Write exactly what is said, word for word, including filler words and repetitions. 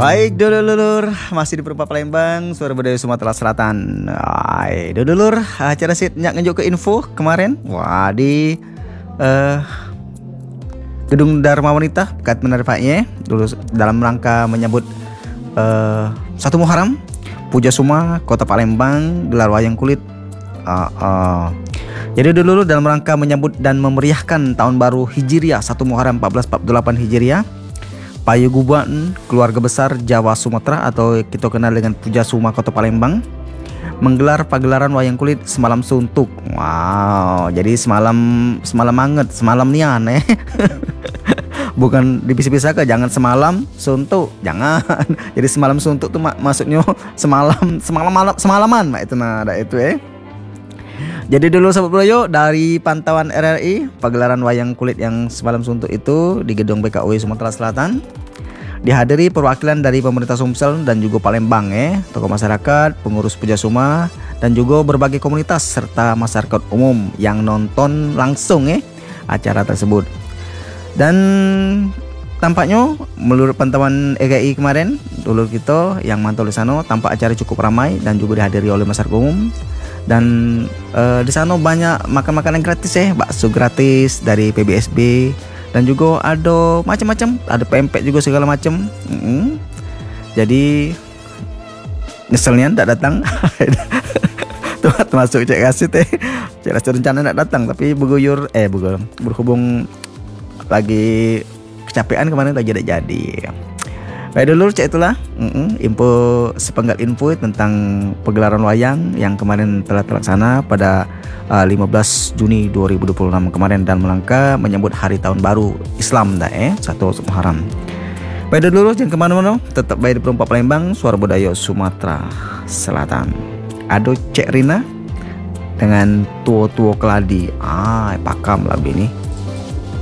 Baik dulur-dulur, masih di Perumpa Palembang, Suara Budaya Sumatera Selatan. Hai dulur-dulur, acara sit nyak ngejuk ke info kemarin. Wah di uh, Gedung Dharma Wanita Pekat Menerpaknya dulu dalam rangka menyambut uh, satu Muharram, Puja Suma Kota Palembang gelar wayang kulit. Uh, uh. Jadi dulu dalam rangka menyambut dan memeriahkan tahun baru Hijriah satu Muharram empat belas empat puluh delapan Hijriah, Payuguban keluarga besar Jawa Sumatera atau kita kenal dengan Puja Suma Kota Palembang menggelar pagelaran wayang kulit semalam suntuk. Wow, jadi semalam semalam anget, semalam nian eh. Bukan dipisah-pisah ke, jangan semalam suntuk, jangan. Jadi semalam suntuk tuh mak maksudnya semalam semalam malam semalaman mak itu nah ada itu eh. Jadi dulu sahabat Bulayo, dari pantauan R R I, pagelaran wayang kulit yang semalam suntuk itu di gedung B K U I Sumatera Selatan dihadiri perwakilan dari pemerintah Sumsel dan juga Palembang eh, tokoh masyarakat, pengurus Puja Suma dan juga berbagai komunitas serta masyarakat umum yang nonton langsung eh acara tersebut. Dan tampaknya menurut pantauan E K I kemarin, dulur kita yang mantau di sana, tampak acara cukup ramai dan juga dihadiri oleh masyarakat umum. Dan uh, di sana banyak makan makanan gratis ya, bakso gratis dari P B S B dan juga ada macam-macam, ada pempek juga segala macam. Mm-hmm. Jadi nyeselnya tak datang. Tuh termasuk cek kasih teh, cek kasih rencana nak datang tapi berguyur eh berguyur berhubung lagi kecapean kemarin lagi ada jadi. Baik dulu cek itulah mm-mm, info sepenggal info tentang pegelaran wayang yang kemarin telah terlaksana pada uh, lima belas Juni dua ribu dua puluh enam kemarin dan melangkah menyambut hari tahun baru Islam dah eh satu Muharram. Baik dulu jangan kemana-mana, tetap baik di Perumpa Palembang, Suara Budaya Sumatera Selatan. Ado Cek Rina dengan tua-tua keladi, ah pakam lah ini.